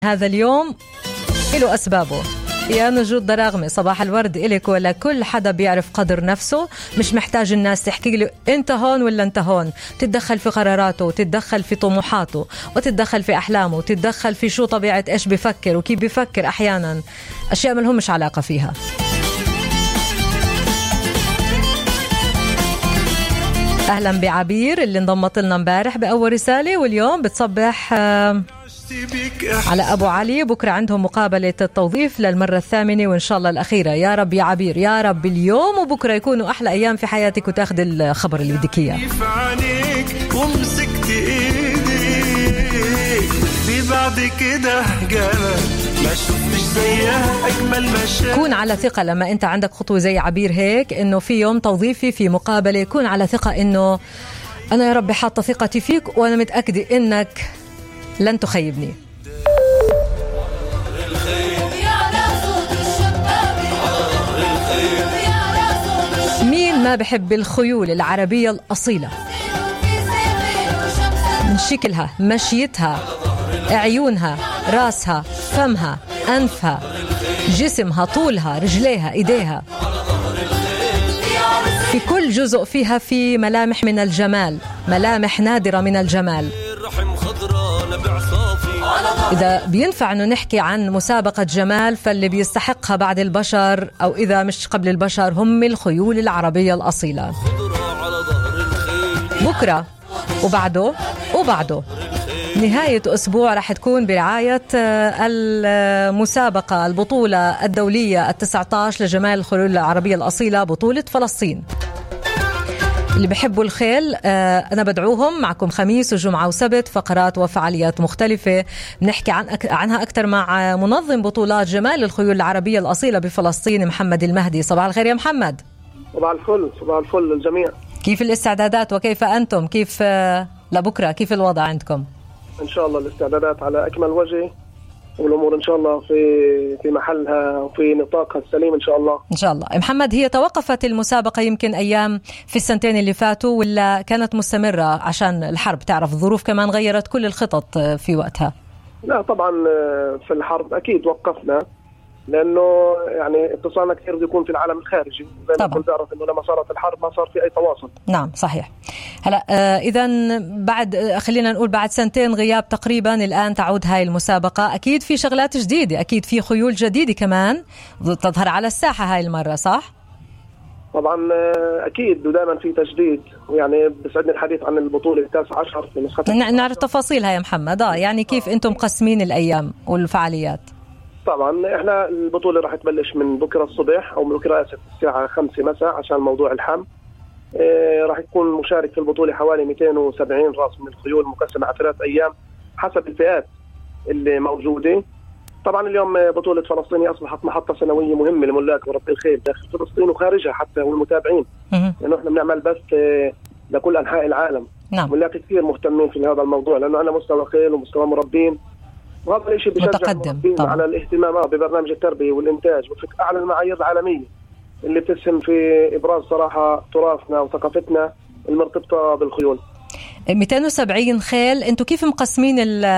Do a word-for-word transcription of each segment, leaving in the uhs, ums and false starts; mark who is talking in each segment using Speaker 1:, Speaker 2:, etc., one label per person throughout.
Speaker 1: هذا اليوم له أسبابه. يا نجود دراغمي، صباح الورد إلك ولا كل حدا بيعرف قدر نفسه، مش محتاج الناس تحكي له أنت هون ولا أنت هون، تتدخل في قراراته وتتدخل في طموحاته وتتدخل في أحلامه وتتدخل في شو طبيعة إيش بيفكر وكيف بيفكر، أحيانا أشياء ما لهم مش علاقة فيها. أهلا بعبير اللي انضمت لنا امبارح بأول رسالة، واليوم بتصبح على أبو علي. بكرة عندهم مقابلة التوظيف للمرة الثامنة وإن شاء الله الأخيرة. يا رب يا عبير، يا رب اليوم وبكرة يكونوا أحلى أيام في حياتك وتاخد الخبر اللي بدك إياه. ومسكت إيديك في بعد كده ما شفتش زيها أجمل مشاعر. كون على ثقة لما أنت عندك خطوة زي عبير هيك، إنه في يوم توظيفي في مقابلة، كون على ثقة إنه أنا يا ربي حاطة ثقتي فيك وأنا متأكدة إنك لن تخيبني. مين ما بحب الخيول العربية الأصيلة من شكلها، مشيتها، عيونها، راسها، فمها، أنفها، جسمها، طولها، رجليها، إيديها، في كل جزء فيها في ملامح من الجمال، ملامح نادرة من الجمال. إذا بينفع أنه نحكي عن مسابقة جمال، فاللي بيستحقها بعد البشر أو إذا مش قبل البشر هم الخيول العربية الأصيلة. بكرة وبعده وبعده نهاية أسبوع رح تكون برعاية المسابقة البطولة الدولية التسعة عشر لجمال الخيول العربية الأصيلة، بطولة فلسطين. اللي بحبوا الخيل أنا بدعوهم معكم خميس وجمعة وسبت، فقرات وفعاليات مختلفة بنحكي عن أك... عنها أكثر مع منظم بطولات جمال الخيول العربية الأصيلة بفلسطين محمد المهدي. صباح الخير يا محمد.
Speaker 2: صباح الفل. صباح الفل للجميع.
Speaker 1: كيف الاستعدادات وكيف أنتم؟ كيف لبكرة؟ كيف الوضع عندكم؟
Speaker 2: إن شاء الله الاستعدادات على أكمل وجه، والأمور إن شاء الله في في محلها وفي نطاقها السليم إن شاء الله.
Speaker 1: إن شاء الله. محمد، هي توقفت المسابقة يمكن أيام في السنتين اللي فاتوا ولا كانت مستمرة عشان الحرب؟ تعرف الظروف كمان غيرت كل الخطط في وقتها.
Speaker 2: لا طبعا في الحرب أكيد وقفنا، لأنه يعني اتصالنا كثير بده يكون في العالم الخارجي، زي ما كنت أعرف إنه لما صارت الحرب ما صار في أي تواصل.
Speaker 1: نعم صحيح. هلا آه إذا بعد آه خلينا نقول بعد سنتين غياب تقريبا الآن تعود هاي المسابقة، أكيد في شغلات جديدة، أكيد في خيول جديدة كمان تظهر على الساحة هاي المرة، صح؟
Speaker 2: طبعا أكيد ودائما في تجديد، ويعني بسعدني الحديث عن البطولة التاسعة عشر في نسختها.
Speaker 1: نعرف تفاصيلها يا محمد. آه يعني كيف أنتم مقسمين الأيام والفعاليات؟
Speaker 2: طبعا احنا البطولة راح تبلش من بكرة الصبح او من بكرة اسف الساعة خمسة مساء عشان موضوع الحم. اه راح يكون مشارك في البطولة حوالي مئتين وسبعين راس من الخيول مقسمة على ثلاث ايام حسب الفئات اللي موجودة. طبعا اليوم بطولة فلسطين اصبحت محطة سنوية مهمة لملاك وربي الخيل داخل فلسطين وخارجها حتى والمتابعين، لانه يعني احنا بنعمل بث اه لكل انحاء العالم.
Speaker 1: نعم.
Speaker 2: ملاك كثير مهتمين في هذا الموضوع، لانه على مستوى خيل ومستوى مربين، وهذا الشيء بيشجع على الاهتمام ببرنامج التربية والإنتاج وفي أعلى المعايير العالمية اللي بتسهم في إبراز صراحة تراثنا وثقافتنا المرتبطة بالخيول.
Speaker 1: مئتين وسبعين خيل، أنتوا كيف مقسمين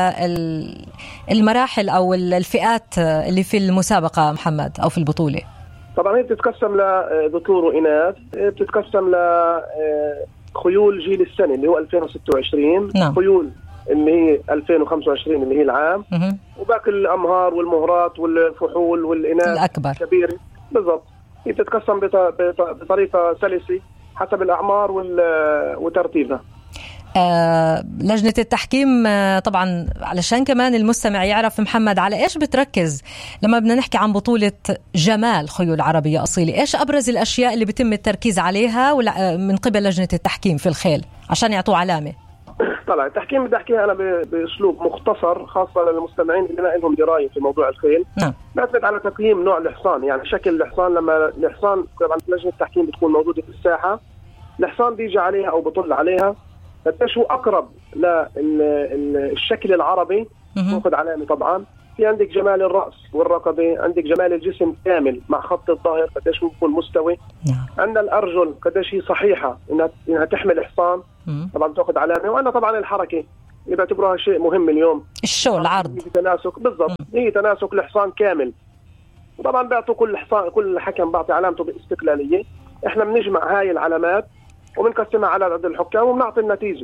Speaker 1: المراحل أو الفئات اللي في المسابقة محمد أو في البطولة؟
Speaker 2: طبعا هي بتتقسم لذكور وإناث، بتتقسم لخيول جيل السنة اللي هو ألفين وستة وعشرين.
Speaker 1: نعم.
Speaker 2: خيول اللي هي ألفين وخمسة وعشرين اللي هي العام، م- وباقي الأمهار والمهرات والفحول والإناث
Speaker 1: الأكبر
Speaker 2: كبيرة. بالضبط. هي بتتقسم بطريقة سلسة حسب الأعمار وترتيبها.
Speaker 1: آه لجنة التحكيم آه طبعا علشان كمان المستمع يعرف محمد على إيش بتركز لما بدنا نحكي عن بطولة جمال خيول عربية أصيلة، إيش أبرز الأشياء اللي بيتم التركيز عليها من قبل لجنة التحكيم في الخيل عشان يعطوا علامة؟
Speaker 2: طلع التحكيم بدي احكيها انا باسلوب مختصر خاصه للمستمعين اللي ما لهم درايه في موضوع الخيل.
Speaker 1: نعم.
Speaker 2: بيعتمد على تقييم نوع الحصان، يعني شكل الحصان. لما الحصان طبعا لجنه التحكيم بتكون موجوده في الساحه، الحصان بيجي عليها او بطل عليها قديش هو اقرب للشكل العربي باخذ علامه. طبعا في عندك جمال الراس والرقبه، عندك جمال الجسم كامل مع خط الظهر قديش هو بيكون مستوي.
Speaker 1: نعم.
Speaker 2: عندنا الارجل قديش هي صحيحه انها انها تحمل حصان، طبعا تاخذ علامه. وعندنا طبعا الحركه بيعتبروها شيء مهم اليوم.
Speaker 1: الشو العرض
Speaker 2: تناسك بالضبط، هي تناسك الحصان كامل. طبعا بيعطوا كل حصان، كل حكم بيعطي علامته باستقلاليه. احنا بنجمع هاي العلامات وبنقسمها على عدد الحكام وبنعطي النتيجه.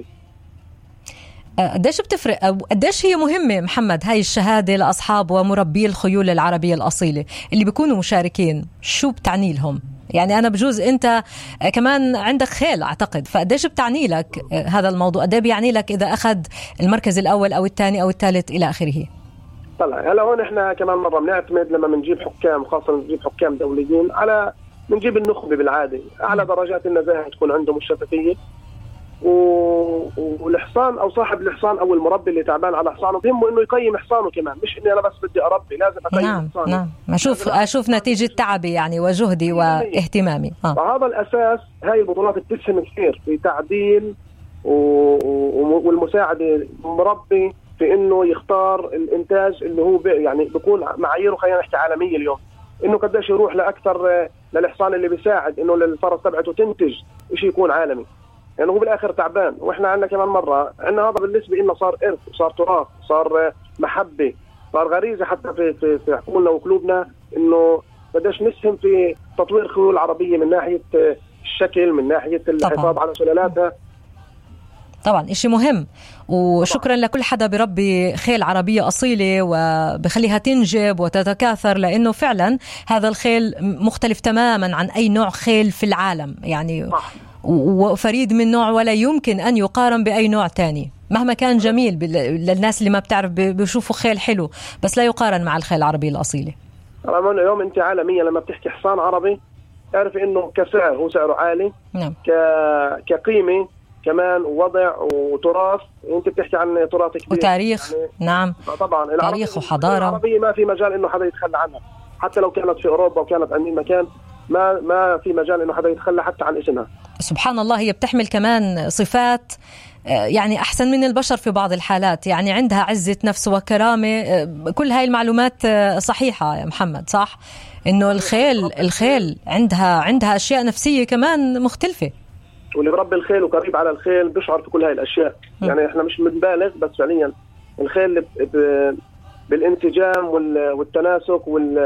Speaker 1: قديش بتفرق أو قديش هي مهمة محمد هاي الشهادة لأصحاب ومربي الخيول العربية الأصيلة اللي بيكونوا مشاركين؟ شو بتعني لهم؟ يعني أنا بجوز أنت كمان عندك خيل أعتقد، فقديش بتعني لك هذا الموضوع؟ قديش بيعني لك إذا أخذ المركز الأول أو الثاني أو الثالث إلى آخره؟
Speaker 2: طلع هلا هون إحنا كمان مرة بنعتمد لما بنجيب حكام، خاصة بنجيب حكام دوليين، على بنجيب النخبة بالعادة أعلى درجات النزاهة تكون عندهم الشفافية، و... والحصان او صاحب الحصان او المربي اللي تعبان على حصانه بهمه انه يقيم حصانه كمان، مش اني انا بس بدي اربي، لازم اقيم
Speaker 1: نعم
Speaker 2: حصاني.
Speaker 1: نعم اشوف اشوف نتيجه تعبي يعني وجهدي واهتمامي.
Speaker 2: اه فهذا الاساس. هاي البطولات بتسهم كثير في تعديل و... و... والمساعده المربي في انه يختار الانتاج اللي هو ب... يعني بيكون معاييره خلينا نحكي عالميه اليوم، انه قديش يروح لاكثر للحصان اللي بيساعد انه للفرس تبعته تنتج شيء يكون عالمي. يعني هو بالاخر تعبان، واحنا عندنا كمان مره عندنا هذا بالنسبه لنا صار ارث، صار تراث، صار محبه، صار غريزه حتى في في في عقولنا وقلوبنا انه قديش نسهم في تطوير الخيول العربيه من ناحيه الشكل، من ناحيه الحفاظ على سلالاتها.
Speaker 1: طبعا إشي مهم، وشكرا لكل حدا بربي خيل عربية أصيلة وبخليها تنجب وتتكاثر، لأنه فعلا هذا الخيل مختلف تماما عن أي نوع خيل في العالم يعني، وفريد من نوع ولا يمكن أن يقارن بأي نوع تاني مهما كان جميل. للناس اللي ما بتعرف بيشوفوا خيل حلو، بس لا يقارن مع الخيل العربي الأصيلة.
Speaker 2: طبعا اليوم أنت عالميا لما بتحكي حصان عربي تعرف إنه كسعر هو سعره عالي،
Speaker 1: نعم.
Speaker 2: ك... كقيمة كمان ووضع وتراث، أنت بتحكي عن تراث كبير
Speaker 1: وتاريخ يعني. نعم
Speaker 2: طبعا
Speaker 1: تاريخ وحضارة.
Speaker 2: العربية ما في مجال إنه حدا يتخلى عنها، حتى لو كانت في أوروبا وكانت عند مكان ما ما في مجال إنه حدا يتخلى حتى عن اسمها.
Speaker 1: سبحان الله، هي بتحمل كمان صفات يعني أحسن من البشر في بعض الحالات، يعني عندها عزة نفس وكرامة. كل هاي المعلومات صحيحة يا محمد، صح؟ إنه الخيل الخيل عندها عندها أشياء نفسية كمان مختلفة،
Speaker 2: واللي بربي الخيل وقريب على الخيل بيشعر في كل هاي الأشياء. م. يعني إحنا مش بنبالغ، بس فعليا الخيل بالانسجام والتناسك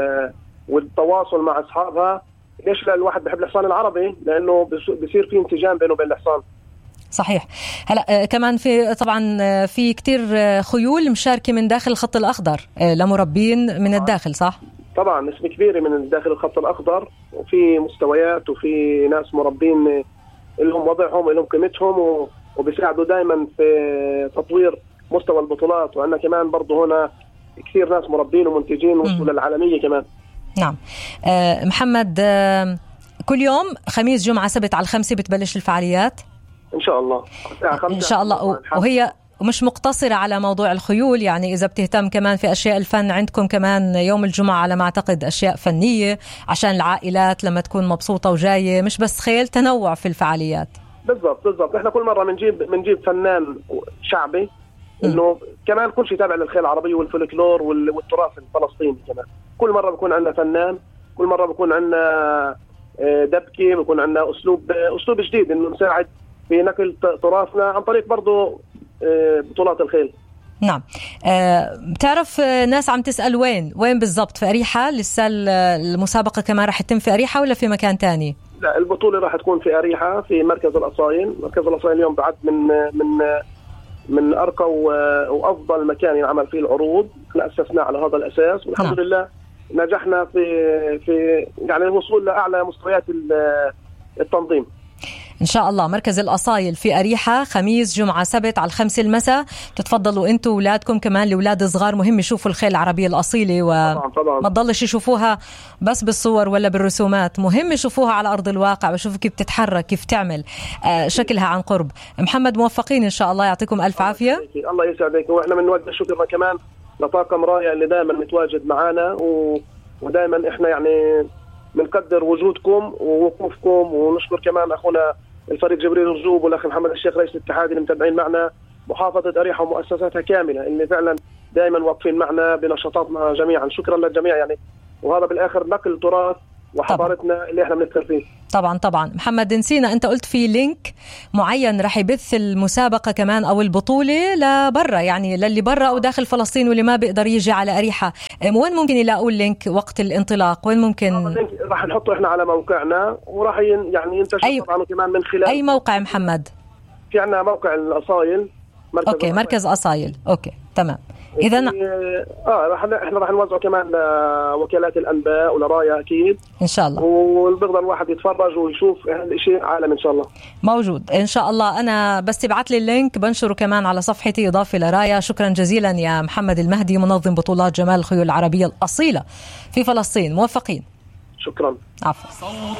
Speaker 2: والتواصل مع أصحابها. ليش الواحد بحب الحصان العربي؟ لأنه بيصير في انسجام بينه وبين الحصان.
Speaker 1: صحيح. هلا كمان في طبعا في كتير خيول مشاركة من داخل الخط الأخضر لمربين من الداخل، صح؟
Speaker 2: طبعا نسبة كبيرة من داخل الخط الأخضر، وفي مستويات وفي ناس مربين لهم وضعهم لهم قيمتهم، وبيساعدوا دائما في تطوير مستوى البطولات. وعندنا كمان برضه هنا كثير ناس مربين ومنتجين وصلوا للعالمية كمان.
Speaker 1: نعم. أه محمد، أه كل يوم خميس جمعة سبت على الخمسة بتبلش الفعاليات
Speaker 2: إن شاء الله.
Speaker 1: إن شاء الله. وهي مش مقتصرة على موضوع الخيول، يعني إذا بتهتم كمان في أشياء الفن عندكم كمان يوم الجمعة على ما أعتقد أشياء فنية عشان العائلات لما تكون مبسوطة وجاية، مش بس خيل، تنوع في الفعاليات.
Speaker 2: بالضبط بالضبط. إحنا كل مرة بنجيب بنجيب فنان شعبي إنه كمان كل شيء تابع للخيل العربي والفولكلور والتراث الفلسطيني. كمان كل مرة بكون عندنا فنان، كل مرة بكون عندنا دبكة، بكون عندنا أسلوب أسلوب جديد إنه نساعد في نقل تراثنا عن طريق برضو بطولات الخيل.
Speaker 1: نعم. أه بتعرف ناس عم تسأل وين وين بالضبط؟ في أريحة لسه المسابقة كمان رح تتم في أريحة ولا في مكان تاني؟
Speaker 2: لا، البطولة رح تكون في أريحة في مركز الأصايل. مركز الأصايل اليوم بعد من من من أرقى وأفضل مكان ينعمل فيه العروض. احنا أسسناه على هذا الأساس، والحمد نعم. لله نجحنا في في يعني الوصول لأعلى مستويات التنظيم.
Speaker 1: إن شاء الله. مركز الأصايل في أريحة خميس جمعة سبت على الخمسة المساء. تتفضلوا أنتوا وولادكم كمان، لأولاد صغار مهم يشوفوا الخيل العربية الأصيلة، وما تضلش يشوفوها بس بالصور ولا بالرسومات، مهم يشوفوها على أرض الواقع ويشوفوا كيف تتحرك، كيف تعمل آه شكلها عن قرب. محمد موفقين إن شاء الله، يعطيكم ألف عافية.
Speaker 2: الله يسعدك. وإحنا بنوجه شكرنا كمان لطاقم رائع اللي دائما متواجد معنا، ودائما إحنا يعني بنقدر وجودكم ووقوفكم. ونشكر كمان أخونا الفريق جبريل رجوب والأخ محمد الشيخ رئيس الاتحاد اللي متابعين معنا، محافظة أريحة ومؤسساتها كاملة اللي فعلا دائما واقفين معنا بنشاطاتنا جميعا. شكرا للجميع يعني. وهذا بالآخر نقل تراث وحضارتنا اللي احنا بنفتخر فيه.
Speaker 1: طبعا طبعا. محمد، نسينا انت قلت في لينك معين رح يبث المسابقة كمان او البطولة لبرا، يعني للي برا او داخل فلسطين واللي ما بيقدر يجي على أريحة، وين ممكن يلاقوا اللينك وقت الانطلاق؟ وين ممكن؟
Speaker 2: راح نحطه احنا على موقعنا وراح يعني ينتشر أي... طبعا كمان من خلال
Speaker 1: اي موقع محمد؟
Speaker 2: في عنا موقع الأصايل،
Speaker 1: مركز اوكي الأصايل. مركز أصايل. اوكي تمام. اذا
Speaker 2: اه راح احنا راح نوزعه كمان لوكالات الانباء ولرايا اكيد
Speaker 1: ان شاء الله،
Speaker 2: وبيقدر الواحد يتفرج ويشوف هذا الشيء عالم ان شاء الله
Speaker 1: موجود ان شاء الله. انا بس تبعت لي اللينك بنشره كمان على صفحتي اضافه لرايا. شكرا جزيلا يا محمد المهدي، منظم بطولات جمال الخيول العربيه الاصيله في فلسطين. موفقين.
Speaker 2: شكرا.
Speaker 1: عفوا.